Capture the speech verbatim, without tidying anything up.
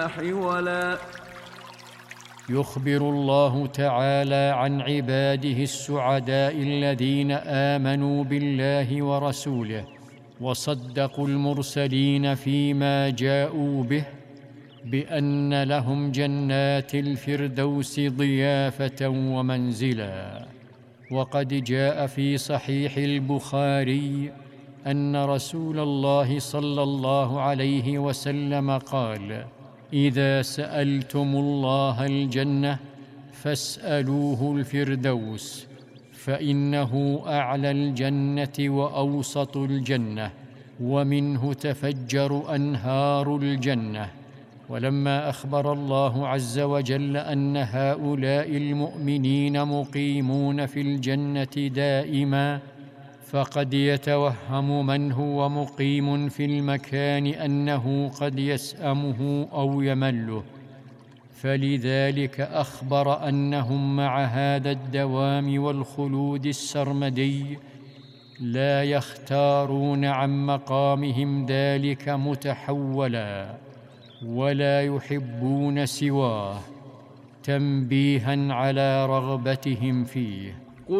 حولا. يخبر الله تعالى عن عباده السعداء الذين آمنوا بالله ورسوله وصدقوا المرسلين فيما جاءوا به بأن لهم جنات الفردوس ضيافة ومنزلا. وقد جاء في صحيح البخاري أن رسول الله صلى الله عليه وسلم قال: إذا سألتم الله الجنة فاسألوه الفردوس، فإنه أعلى الجنة وأوسط الجنة، ومنه تفجر أنهار الجنة. ولما أخبر الله عز وجل أن هؤلاء المؤمنين مقيمون في الجنة دائما، فقد يتوهم من هو مقيم في المكان أنه قد يسأمه أو يمله، فلذلك أخبر أنهم مع هذا الدوام والخلود السرمدي لا يختارون عن مقامهم ذلك متحولا، ولا يحبون سواه، تنبيها على رغبتهم فيه.